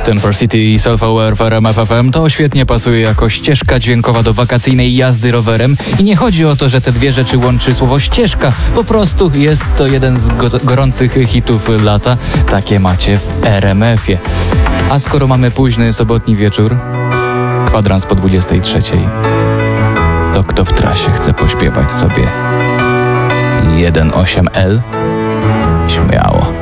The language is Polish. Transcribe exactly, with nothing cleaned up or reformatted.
Temper City i Self-Aware w R M F F M to świetnie pasuje jako ścieżka dźwiękowa do wakacyjnej jazdy rowerem i nie chodzi o to, że te dwie rzeczy łączy słowo ścieżka, po prostu jest to jeden z go- gorących hitów lata, takie macie w R M F-ie. A skoro mamy późny sobotni wieczór, kwadrans po dwudziestej trzeciej, to kto w trasie chce pośpiewać sobie jeden osiem L? Śmiało.